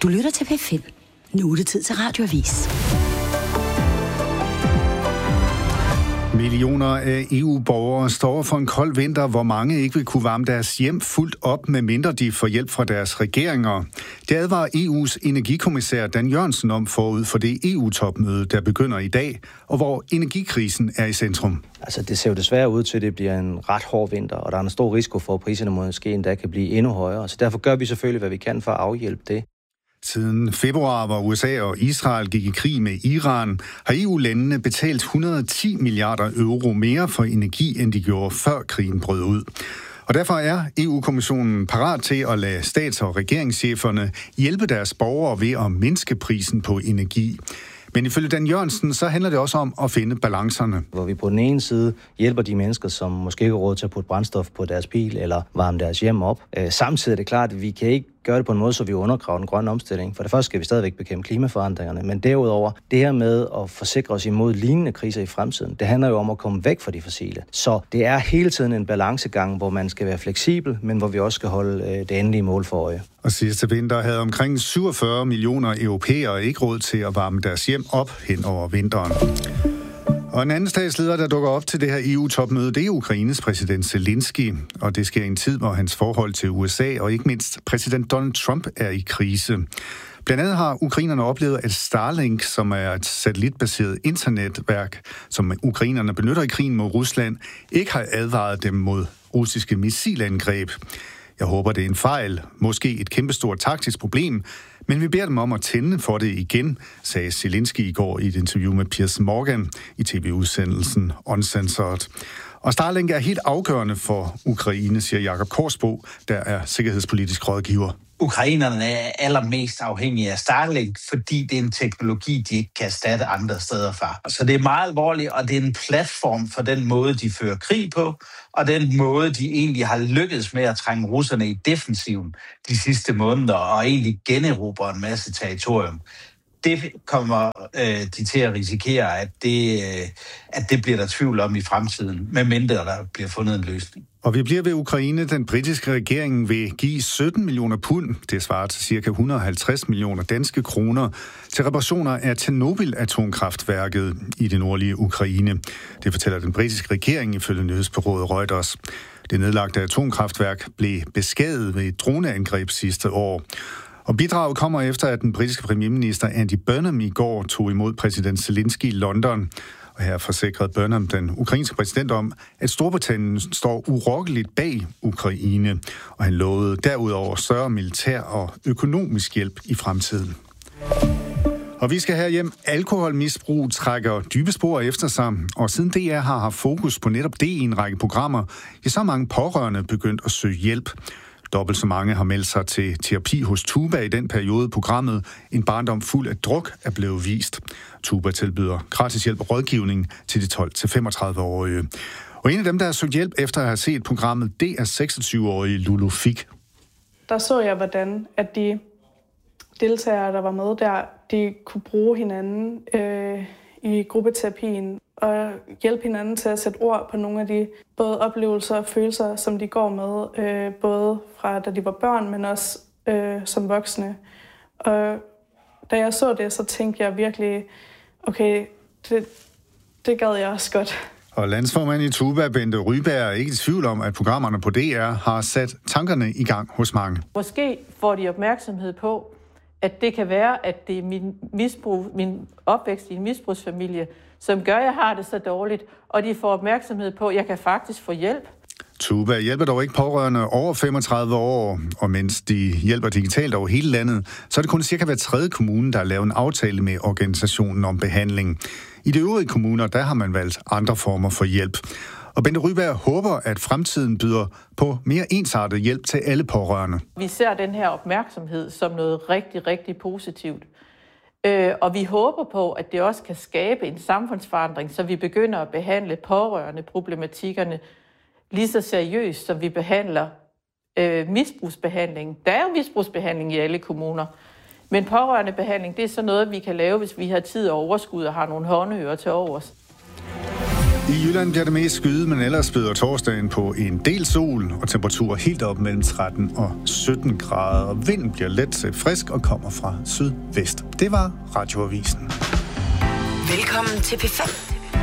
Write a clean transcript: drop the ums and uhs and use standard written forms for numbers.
Du lytter til P5. Nu er det tid til Radioavis. Millioner af EU-borgere står for en kold vinter, hvor mange ikke vil kunne varme deres hjem fuldt op, medmindre de får hjælp fra deres regeringer. Det advarer EU's energikommissær Dan Jørgensen om forud for det EU-topmøde, der begynder i dag, og hvor energikrisen er i centrum. Altså, det ser jo desværre ud til, at det bliver en ret hård vinter, og der er en stor risiko for, at priserne måske endda kan blive endnu højere. Så derfor gør vi selvfølgelig, hvad vi kan for at afhjælpe det. Siden februar, hvor USA og Israel gik i krig med Iran, har EU-landene betalt 110 milliarder euro mere for energi, end de gjorde før krigen brød ud. Og derfor er EU-kommissionen parat til at lade stats- og regeringscheferne hjælpe deres borgere ved at mindske prisen på energi. Men ifølge Dan Jørgensen, så handler det også om at finde balancerne. Hvor vi på den ene side hjælper de mennesker, som måske ikke har råd til at putte brændstof på deres bil eller varme deres hjem op. Samtidig er det klart, at vi kan ikke gøre det på en måde, så vi undergraver den grønne omstilling. For det første skal vi stadigvæk bekæmpe klimaforandringerne, men derudover, det her med at forsikre os imod lignende kriser i fremtiden, det handler jo om at komme væk fra de fossile. Så det er hele tiden en balancegang, hvor man skal være fleksibel, men hvor vi også skal holde det endelige mål for øje. Og sidste vinter havde omkring 47 millioner europæere ikke råd til at varme deres hjem op hen over vinteren. Og en anden statsleder, der dukker op til det her EU-topmøde, det er Ukraines præsident Zelensky. Og det sker i en tid, hvor hans forhold til USA og ikke mindst præsident Donald Trump er i krise. Blandt andet har ukrainerne oplevet, at Starlink, som er et satellitbaseret internetværk, som ukrainerne benytter i krigen mod Rusland, ikke har advaret dem mod russiske missilangreb. Jeg håber, det er en fejl, måske et kæmpestort taktisk problem, men vi beder dem om at tænde for det igen, sagde Zelensky i går i et interview med Piers Morgan i tv-udsendelsen Uncensored. Og Starlink er helt afgørende for Ukraine, siger Jakob Korsbo, der er sikkerhedspolitisk rådgiver. Ukrainerne er allermest afhængige af Starlink, fordi det er en teknologi, de ikke kan erstatte andre steder fra. Så det er meget alvorligt, og det er en platform for den måde, de fører krig på, og den måde, de egentlig har lykkedes med at trænge russerne i defensiven de sidste måneder, og egentlig generobre en masse territorium. Det kommer de til at risikere, at det bliver der tvivl om i fremtiden, medmindre der bliver fundet en løsning. Og vi bliver ved Ukraine. Den britiske regering vil give 17 millioner pund, det svarer til ca. 150 millioner danske kroner, til reparationer af Tjernobyl-atomkraftværket i det nordlige Ukraine. Det fortæller den britiske regering ifølge nyhedsbureauet Reuters. Det nedlagte atomkraftværk blev beskadiget ved et droneangreb sidste år. Og bidraget kommer efter, at den britiske premierminister Andy Burnham i går tog imod præsident Zelensky i London. Og her forsikrede Burnham den ukrainske præsident om, at Storbritannien står urokkeligt bag Ukraine. Og han lovede derudover større militær og økonomisk hjælp i fremtiden. Og vi skal herhjem. Alkoholmisbrug trækker dybe spor efter sig, og siden DR har haft fokus på netop det i en række programmer, så mange pårørende begyndt at søge hjælp. Dobbelt så mange har meldt sig til terapi hos Tuba i den periode programmet En barndom fuld af druk er blevet vist. Tuba tilbyder gratis hjælp og rådgivning til de 12-35-årige. Og en af dem, der har søgt hjælp efter at have set programmet, det er 26-årige Lulu Fik. Der så jeg, hvordan at de deltagere, der var med der, de kunne bruge hinanden i gruppeterapien og hjælpe hinanden til at sætte ord på nogle af de både oplevelser og følelser, som de går med, både fra da de var børn, men også som voksne. Og da jeg så det, så tænkte jeg virkelig, okay, det gad jeg også godt. Og landsformand i Tuba, Bente Ryberg, er ikke i tvivl om, at programmerne på DR har sat tankerne i gang hos mange. Måske får de opmærksomhed på, at det kan være, at det er min opvækst i en misbrugsfamilie, som gør, at jeg har det så dårligt, og de får opmærksomhed på, at jeg kan faktisk få hjælp. Tuba hjælper dog ikke pårørende over 35 år, og mens de hjælper digitalt over hele landet, så er det kun cirka hver tredje kommune, der har lavet en aftale med organisationen om behandling. I de øvrige kommuner, der har man valgt andre former for hjælp. Og Bente Ryberg håber, at fremtiden byder på mere ensartet hjælp til alle pårørende. Vi ser den her opmærksomhed som noget rigtig, rigtig positivt. Og vi håber på, at det også kan skabe en samfundsforandring, så vi begynder at behandle pårørende problematikkerne lige så seriøst, som vi behandler misbrugsbehandling. Der er jo misbrugsbehandling i alle kommuner, men pårørende behandling, det er så noget, vi kan lave, hvis vi har tid og overskud og har nogle håndører til overs. I Jylland bliver det mest skyet, men ellers byder torsdagen på en del sol og temperaturer helt op mellem 13 og 17 grader. Og vinden bliver let til frisk og kommer fra sydvest. Det var Radioavisen. Velkommen til P5.